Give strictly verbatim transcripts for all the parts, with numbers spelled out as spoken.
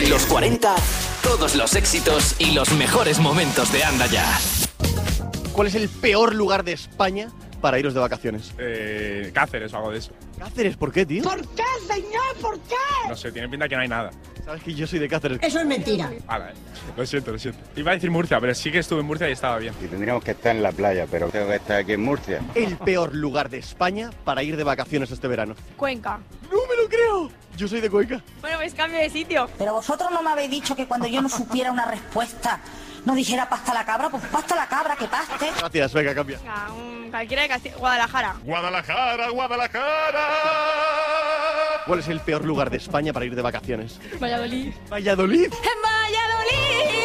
En los cuarenta, todos los éxitos y los mejores momentos de Anda Ya. ¿Cuál es el peor lugar de España para iros de vacaciones? Eh, Cáceres o algo de eso. ¿Cáceres? ¿Por qué, tío? ¿Por qué, señor? ¿Por qué? No sé, tiene pinta que no hay nada. Sabes que yo soy de Cáceres. Eso es mentira. Vale, lo siento, lo siento. Iba a decir Murcia, pero sí que estuve en Murcia y estaba bien. Y tendríamos que estar en la playa, pero tengo que estar aquí en Murcia. El peor lugar de España para ir de vacaciones este verano. Cuenca. ¡No me lo creo! Yo soy de Cuenca. Bueno, pues cambio de sitio. Pero vosotros no me habéis dicho que cuando yo no supiera una respuesta no dijera pasta la cabra, pues pasta la cabra, que paste. Gracias, venga, cambia. Venga, un, cualquiera de Castilla. Guadalajara. Guadalajara, Guadalajara. ¿Cuál es el peor lugar de España para ir de vacaciones? Valladolid. ¡Valladolid! ¡Valladolid!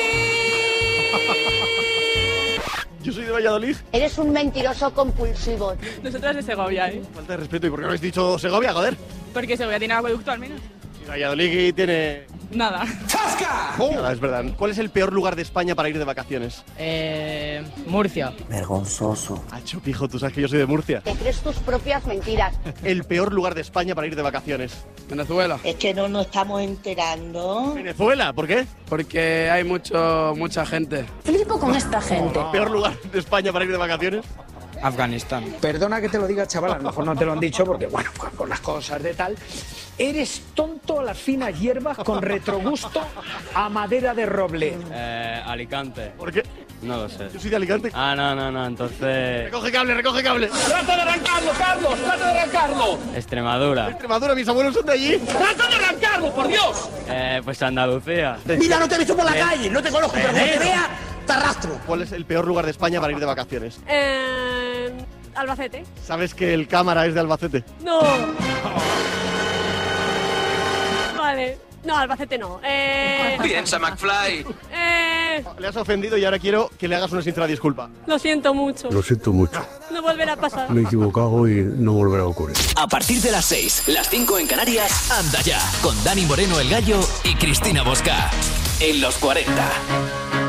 Yo soy de Valladolid. Eres un mentiroso compulsivo. Nosotras de Segovia, ¿eh? Falta de respeto. ¿Y por qué no habéis dicho Segovia, joder? Porque Segovia tiene acueducto al menos. Y Valladolid tiene... Nada. Nada, es verdad. ¿Cuál es el peor lugar de España para ir de vacaciones? Eh... Murcia. Vergonzoso. Hacho, pijo, tú sabes que yo soy de Murcia. Te crees tus propias mentiras. El peor lugar de España para ir de vacaciones. Venezuela. Es que no nos estamos enterando. Venezuela, ¿por qué? Porque hay mucho, mucha gente. Flipo con esta gente. ¿El peor lugar de España para ir de vacaciones? Afganistán. Perdona que te lo diga, chaval, a lo mejor no te lo han dicho porque, bueno, pues con las cosas de tal. Eres tonto a las finas hierbas con retrogusto a madera de roble. Eh... Alicante. ¿Por qué? No lo sé. Yo soy de Alicante. Ah, no, no, no, entonces... Recoge cable, recoge cable. ¡Trata de arrancarlo, Carlos! ¡Trata de arrancarlo! Extremadura. Extremadura, mis abuelos son de allí. ¡Trata de arrancarlo, por Dios! Eh... Pues Andalucía. Mira, no te he visto por la calle, no te conozco, pero cuando te vea, te arrastro. ¿Cuál es el peor lugar de España para ir de vacaciones? Eh... Albacete. ¿Sabes que el cámara es de Albacete? No. Vale. No, Albacete no. Eh... Piensa, McFly. Eh... Le has ofendido y ahora quiero que le hagas una sincera disculpa. Lo siento mucho. Lo siento mucho. No volverá a pasar. Me he equivocado y no volverá a ocurrir. A partir de las seis, las cinco en Canarias, Anda Ya, con Dani Moreno el Gallo y Cristina Bosca. En los cuarenta.